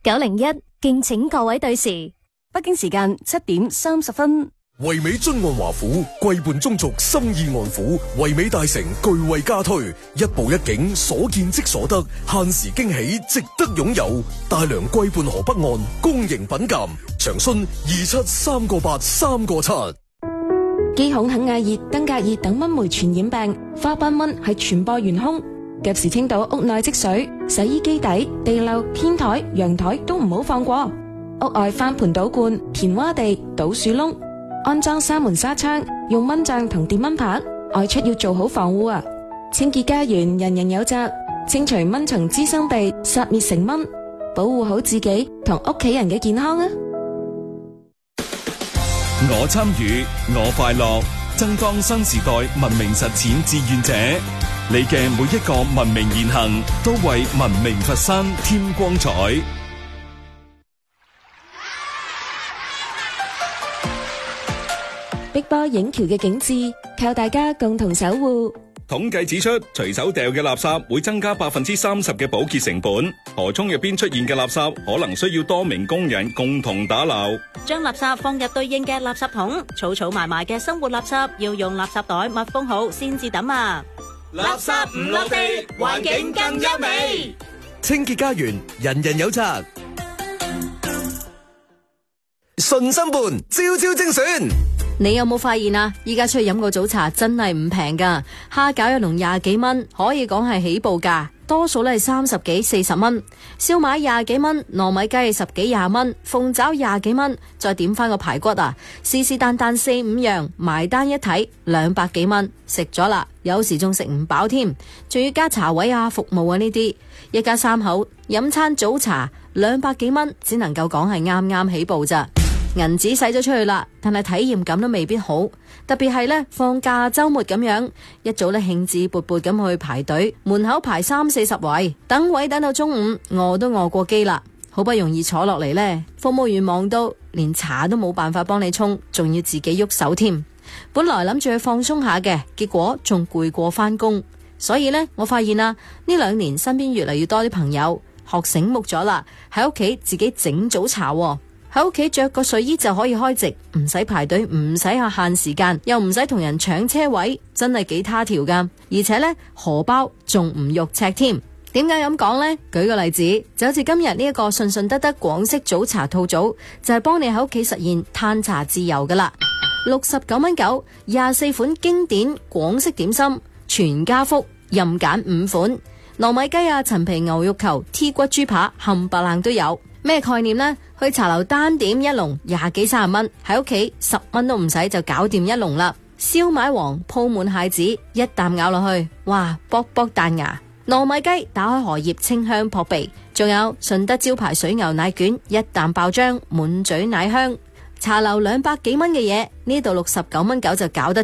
901，敬請各位對時。 北京時間7:30。 唯美津岸華府，貴伴中族，心意岸府。唯美大城巨惠加推，一步一景，所見即所得，限時驚喜，值得擁有。大良貴伴河北岸，公營品鑒，長訊273837。 肌孔肯亞熱、登革熱等蚊媒傳染病，花斑蚊係傳播元兇。及時清倒屋內積水，洗衣機底、地漏、天台、陽台都唔好放過。屋外翻盆倒罐、填窪地、倒樹窿，安裝紗門紗窗，用蚊帳同電蚊拍。外出要做好防護啊！清潔家園，人人有責，清除蚊蟲滋生地，殺滅成蚊，保護好自己同屋企人嘅健康啊！ 我參與，我快樂，爭當新時代文明實踐志願者。你嘅每一個文明言行，都為文明佛山添光彩。 碧波映橋嘅景致，靠大家共同守護。 統計指出，隨手掉嘅垃圾會增加30%嘅保潔成本。河涌入邊出現嘅垃圾，可能需要多名工人共同打撈。 將垃圾放入對應嘅垃圾桶，儲埋埋嘅生活垃圾要用垃圾袋密封好先至抌啊！ 垃圾唔落地，環境更優美。 清潔家園，人人有責。順心伴，朝朝精選。 你有冇發現啊？依家出去飲個早茶真係唔平噶，蝦餃一籠20幾蚊，可以講係起步價，多數咧係30幾40蚊。燒賣20幾蚊，糯米雞10幾20蚊，鳳爪20幾蚊，再點翻個排骨啊，是但4、5樣，埋單一睇200幾蚊，食咗啦，有時仲食唔飽添，仲要加茶位啊、服務啊呢啲，一家3口飲餐早茶200幾蚊，只能夠講係啱啱起步咋。銀紙使咗出去啦，但係體驗感都未必好，特別係呢放假周末咁樣，一早呢興致勃勃咁去排隊，門口排30-40位，等位等到中午，餓都餓過機啦，好不容易坐落嚟呢，服務員忙到連茶都冇辦法幫你沖，仲要自己喐手添。本來諗住去放鬆下嘅，結果仲攰過返工，所以呢，我發現啊，呢2年身邊越嚟越多啲朋友學醒目咗啦，喺屋企自己整早茶喎。喺屋企着個睡衣就可以開席，唔使排隊，唔使限時間，又唔使同人搶車位，真係幾他條噶。而且呢，荷包仲唔肉赤添。點解咁講呢？舉個例子，就好似今日呢一個順順德德廣式早茶套組，就係幫你喺屋企實現嘆茶自由噶啦。69.9蚊，24款經典廣式點心，全家福，任揀5款，糯米雞啊、陳皮牛肉球、T 骨豬扒，冚唪唥都有。咩概念呢？去茶樓單點一籠20幾30蚊，喺屋企10蚊都唔使就搞掂一籠啦。燒賣王鋪滿蟹子，一啖咬落去，哇，卜卜彈牙。糯米雞打開荷葉，清香撲鼻。仲有順德招牌水牛奶卷，一啖爆漿，滿嘴奶香。茶樓200幾蚊嘅嘢，呢度69.9蚊就搞得